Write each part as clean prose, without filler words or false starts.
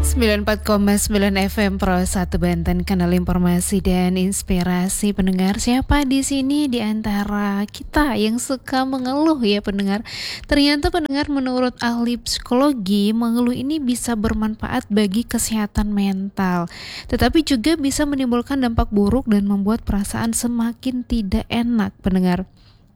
94,9 FM Pro 1 Banten, kanal informasi dan inspirasi. Pendengar, siapa di sini di antara kita yang suka mengeluh ya pendengar? Ternyata pendengar, menurut ahli psikologi, mengeluh ini bisa bermanfaat bagi kesehatan mental, tetapi juga bisa menimbulkan dampak buruk dan membuat perasaan semakin tidak enak pendengar.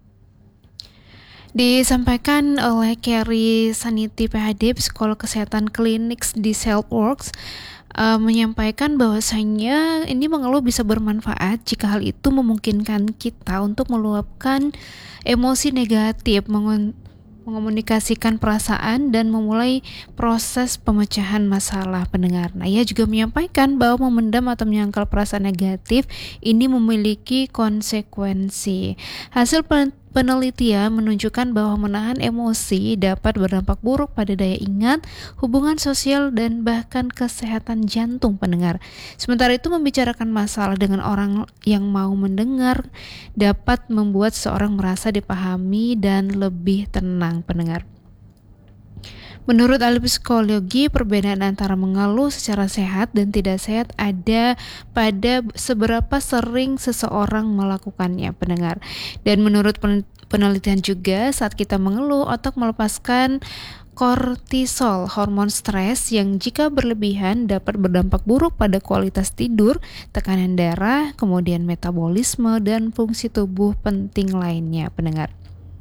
Disampaikan oleh Carrie Saniti PhD, psikolog kesehatan klinik di Cellworks, menyampaikan bahwasanya ini mengeluh bisa bermanfaat jika hal itu memungkinkan kita untuk meluapkan emosi negatif, mengomunikasikan perasaan dan memulai proses pemecahan masalah pendengar. Nah, ia juga menyampaikan bahwa memendam atau menyangkal perasaan negatif ini memiliki konsekuensi. Hasil penelitian menunjukkan bahwa menahan emosi dapat berdampak buruk pada daya ingat, hubungan sosial, dan bahkan kesehatan jantung pendengar. Sementara itu, membicarakan masalah dengan orang yang mau mendengar dapat membuat seorang merasa dipahami dan lebih tenang pendengar. Menurut ahli psikologi, perbedaan antara mengeluh secara sehat dan tidak sehat ada pada seberapa sering seseorang melakukannya pendengar. Dan menurut penelitian juga, saat kita mengeluh, otak melepaskan kortisol, hormon stres yang jika berlebihan dapat berdampak buruk pada kualitas tidur, tekanan darah, kemudian metabolisme dan fungsi tubuh penting lainnya pendengar.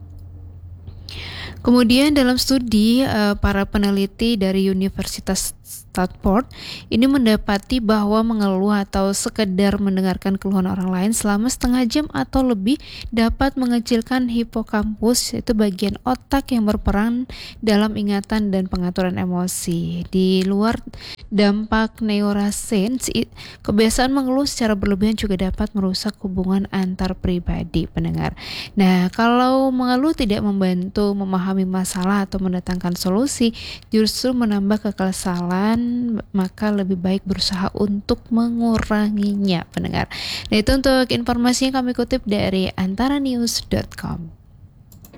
Kemudian dalam studi, para peneliti dari Universitas Stanford ini mendapati bahwa mengeluh atau sekedar mendengarkan keluhan orang lain selama setengah jam atau lebih dapat mengecilkan hipokampus, yaitu bagian otak yang berperan dalam ingatan dan pengaturan emosi. Di luar dampak neuroscience, kebiasaan mengeluh secara berlebihan juga dapat merusak hubungan antar pribadi pendengar. Nah, kalau mengeluh tidak membantu memahami masalah atau mendatangkan solusi, justru menambah kekesalan, maka lebih baik berusaha untuk menguranginya pendengar. Nah, itu untuk informasi yang kami kutip dari antaranews.com.